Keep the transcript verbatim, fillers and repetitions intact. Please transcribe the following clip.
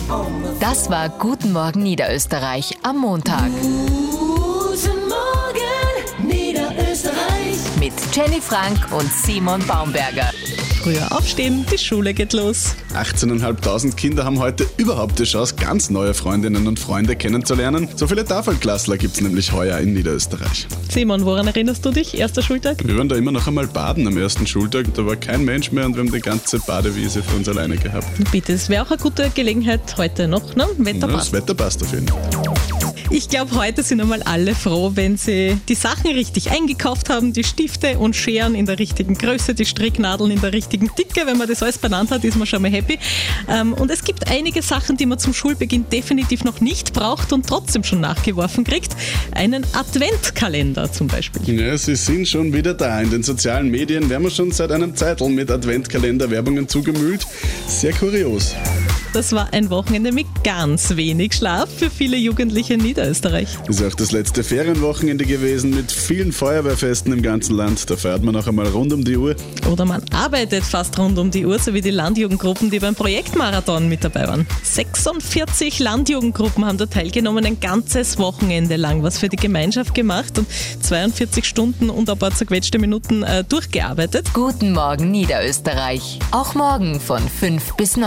Das war Guten Morgen Niederösterreich am Montag. Guten Morgen, Niederösterreich. Mit Jenny Frank und Simon Baumberger. Früher aufstehen, die Schule geht los. achtzehntausendfünfhundert Kinder haben heute überhaupt die Chance, ganz neue Freundinnen und Freunde kennenzulernen. So viele Tafelklassler gibt es nämlich heuer in Niederösterreich. Simon, woran erinnerst du dich? Erster Schultag? Wir waren da immer noch einmal baden am ersten Schultag. Da war kein Mensch mehr und wir haben die ganze Badewiese für uns alleine gehabt. Bitte, es wäre auch eine gute Gelegenheit heute noch, ne? Wetter Ja, passt. das Wetter passt auf jeden Fall. Ich glaube, heute sind einmal alle froh, wenn sie die Sachen richtig eingekauft haben, die Stifte und Scheren in der richtigen Größe, die Stricknadeln in der richtigen Dicke. Wenn man das alles benannt hat, ist man schon mal happy. Ähm, und es gibt einige Sachen, die man zum Schulbeginn definitiv noch nicht braucht und trotzdem schon nachgeworfen kriegt. Einen Adventkalender zum Beispiel. Ja, sie sind schon wieder da. In den sozialen Medien werden wir schon seit einem Zeitl mit Adventkalender-Werbungen zugemüllt. Sehr kurios. Das war ein Wochenende mit ganz wenig Schlaf für viele Jugendliche in Niederösterreich. Ist auch das letzte Ferienwochenende gewesen mit vielen Feuerwehrfesten im ganzen Land. Da feiert man auch einmal rund um die Uhr. Oder man arbeitet fast rund um die Uhr, so wie die Landjugendgruppen, die beim Projektmarathon mit dabei waren. sechsundvierzig Landjugendgruppen haben da teilgenommen, ein ganzes Wochenende lang was für die Gemeinschaft gemacht und zweiundvierzig Stunden und ein paar zerquetschte Minuten äh, durchgearbeitet. Guten Morgen Niederösterreich. Auch morgen von fünf bis neun.